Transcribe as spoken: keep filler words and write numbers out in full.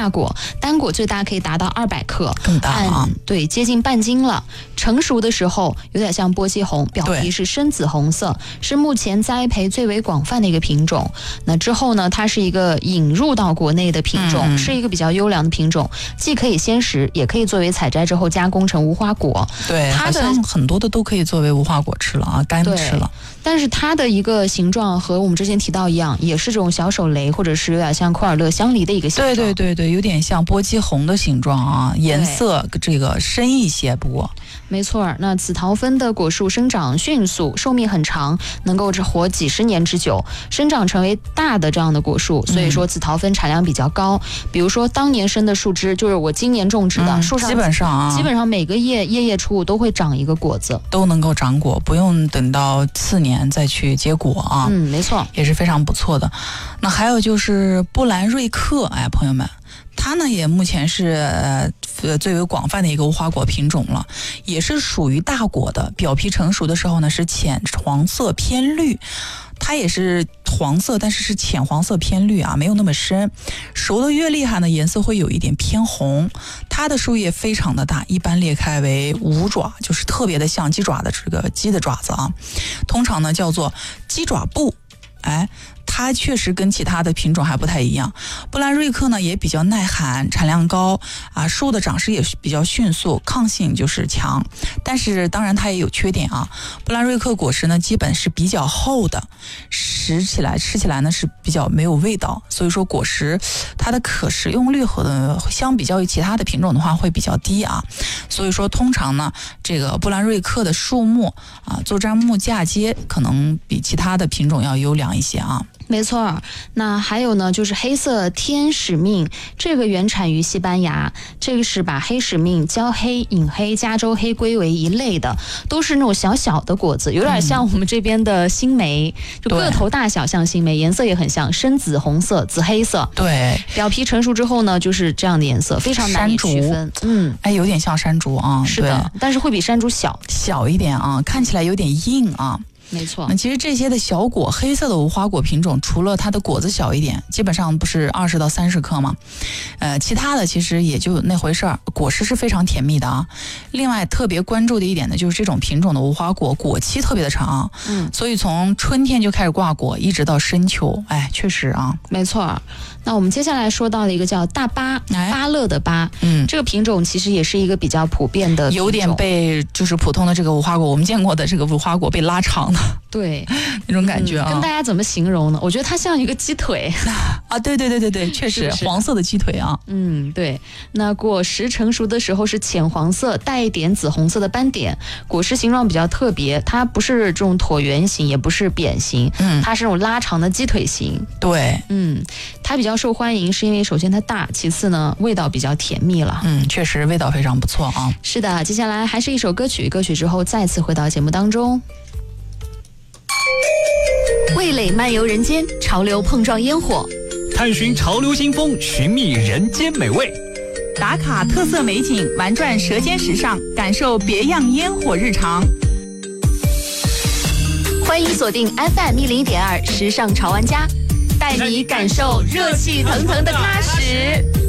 大果，单果最大可以达到二百克， 更大啊， 对，接近半斤了。成熟的时候有点像波西红，表皮是深紫红色，是目前栽培最为广泛的一个品种。那之后呢，它是一个引入到国内的品种，嗯、是一个比较优良的品种，既可以鲜食，也可以作为采摘之后加工成无花果。 对，它的好像很多的都可以作为无花果吃了啊，干吃了。 但是它的一个形状和我们之前提到一样，也是这种小手雷，或者是有点像库尔勒香梨的一个形状。 对对对对，有点像波姬红的形状啊，颜色这个深一些，不过。 没错，那紫桃酚的果树生长迅速，寿命很长，能够活几十年之久，生长成为大的这样的果树，所以说紫桃酚产量比较高。嗯、比如说当年生的树枝，就是我今年种植的、嗯、树上， 基本上啊， 基本上每个叶叶叶处都会长一个果子， 都能够长果，不用等到次年再去结果啊。 嗯，没错， 也是非常不错的。那还有就是布兰瑞克，哎，朋友们。它呢也目前是呃最为广泛的一个无花果品种了，也是属于大果的，表皮成熟的时候呢是浅黄色偏绿，它也是黄色，但是是浅黄色偏绿啊，没有那么深。熟的越厉害呢，颜色会有一点偏红。它的树叶非常的大，一般裂开为五爪，就是特别的像鸡爪的这个鸡的爪子啊，通常呢叫做鸡爪布。哎，它确实跟其他的品种还不太一样。布兰瑞克呢也比较耐寒，产量高啊，树的长势也比较迅速，抗性就是强。但是当然它也有缺点啊。布兰瑞克果实呢基本是比较厚的，食起来吃起来呢是比较没有味道，所以说果实它的可食用率和相比较于其他的品种的话会比较低啊。所以说通常呢这个布兰瑞克的树木啊做砧木嫁接可能比其他的品种要优良一些啊。 没错，那还有呢，就是黑色天使命，这个原产于西班牙，这个是把黑使命、焦黑、隐黑、加州黑归为一类的，都是那种小小的果子，有点像我们这边的新梅，嗯、就个头大小像新梅，颜色也很像，深紫红色、紫黑色。 对， 表皮成熟之后呢，就是这样的颜色，非常难以区分。嗯， 哎，有点像山竹啊， 是的，但是会比山竹小小一点啊，看起来有点硬啊。 没错， 那其实这些的小果黑色的无花果品种，除了它的果子小一点，基本上不是二十到三十克吗？呃，其他的其实也就那回事儿，果实是非常甜蜜的啊。另外特别关注的一点呢，就是这种品种的无花果果期特别的长，嗯，所以从春天就开始挂果，一直到深秋，哎，确实啊， 没错。那我们接下来说到了一个叫大巴，巴乐的巴，嗯，这个品种其实也是一个比较普遍的品种， 有点被就是普通的这个无花果，我们见过的这个无花果被拉长了， 对， 那种感觉啊、 嗯。跟大家怎么形容呢？我觉得它像一个鸡腿啊，对对对对对，确实黄色的鸡腿啊。 嗯，对。那果实成熟的时候是浅黄色，带一点紫红色的斑点，果实形状比较特别，它不是这种椭圆形，也不是扁形，嗯，它是这种拉长的鸡腿形。 对， 嗯，它比较受欢迎，是因为首先它大，其次呢味道比较甜蜜了。 嗯，确实味道非常不错啊。 是的，接下来还是一首歌曲，歌曲之后再次回到节目当中。味蕾漫游人间，潮流碰撞烟火， 探寻潮流新风，寻觅人间美味， 打卡特色美景，玩转舌尖时尚，感受别样烟火日常。 欢迎锁定 F M 一零一点二时尚潮玩家，带你感受热气腾腾的喀什。